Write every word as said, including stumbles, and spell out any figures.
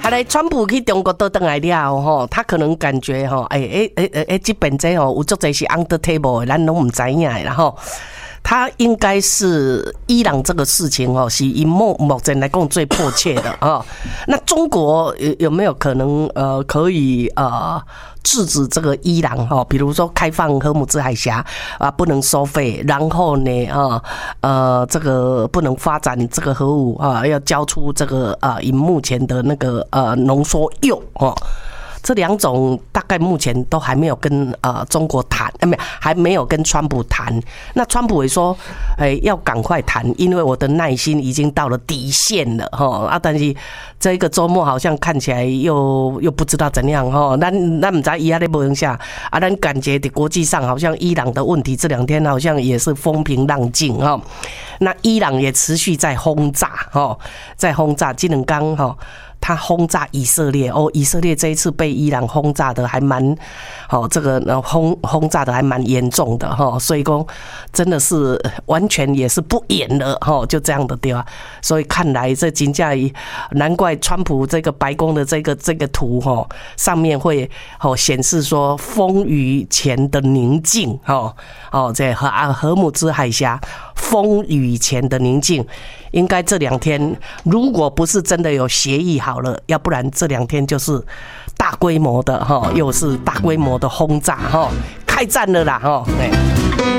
后来川普去中国倒转来了吼，他可能感觉吼，哎哎哎哎哎，这边这吼有足侪是 under table 的，咱拢唔知影的，然后。他应该是伊朗这个事情哦，是以目目前来讲最迫切的啊。那中国有有没有可能呃可以呃制止这个伊朗哈？比如说开放荷姆兹海峡啊，不能收费，然后呢啊呃这个不能发展这个核武啊，要交出这个呃以目前的那个呃浓缩铀哦。这两种大概目前都还没有跟呃中国谈，呃没有还没有跟川普谈。那川普也说，哎要赶快谈，因为我的耐心已经到了底线了哈啊！但是这一个周末好像看起来又又不知道怎样哈。咱咱唔知伊阿咧无影下啊，咱感觉在国际上好像伊朗的问题这两天好像也是风平浪静哈。那伊朗也持续在轰炸哈，在轰炸这两天哈。他轰炸以色列哦，以色列这一次被伊朗轰炸的还蛮，哦，这个轰轰炸的还蛮严重的哈，所以说真的是完全也是不演了哈，就这样的对吧？所以看来这真正难怪川普这个白宫的这个这个图哈，上面会哦显示说风雨前的宁静哈，哦这荷荷姆兹海峡风雨前的宁静。应该这两天，如果不是真的有协议好了，要不然这两天就是大规模的哈，又是大规模的轰炸哈，开战了啦哈。